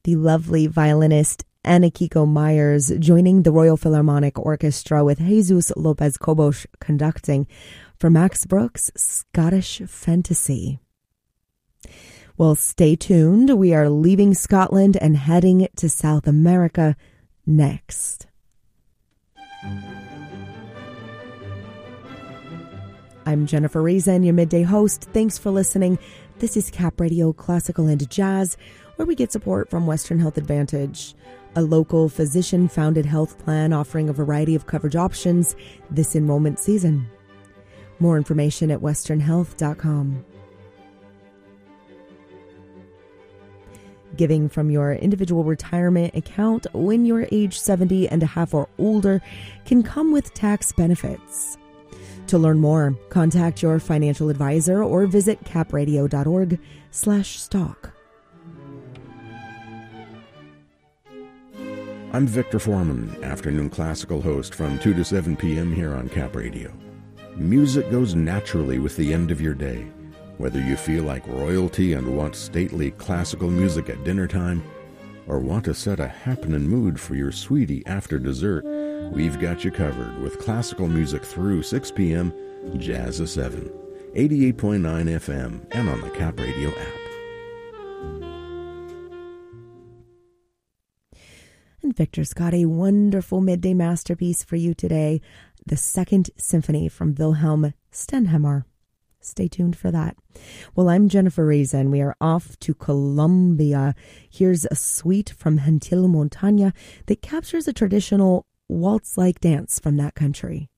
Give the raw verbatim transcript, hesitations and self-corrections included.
the lovely violinist Anna Kiko Myers joining the Royal Philharmonic Orchestra with Jesus Lopez Cobos conducting for Max Brooks' Scottish Fantasy. Well, stay tuned. We are leaving Scotland and heading to South America next. I'm Jennifer Reason, your midday host. Thanks for listening. This is Cap Radio Classical and Jazz, where we get support from Western Health Advantage, a local physician-founded health plan offering a variety of coverage options this enrollment season. More information at western health dot com. Giving from your individual retirement account when you're age seventy and a half or older can come with tax benefits. To learn more, contact your financial advisor or visit capradio.org slash stock. I'm Victor Foreman, afternoon classical host from two to seven p.m. here on Cap Radio. Music goes naturally with the end of your day. Whether you feel like royalty and want stately classical music at dinner time, or want to set a happening mood for your sweetie after dessert, we've got you covered with classical music through six p.m., Jazz at seven, eighty-eight point nine F M, and on the Cap Radio app. And Victor's got a wonderful midday masterpiece for you today, the Second Symphony from Wilhelm Stenhammar. Stay tuned for that. Well, I'm Jennifer Reason. We are off to Colombia. Here's a suite from Gentil Montaña that captures a traditional waltz-like dance from that country.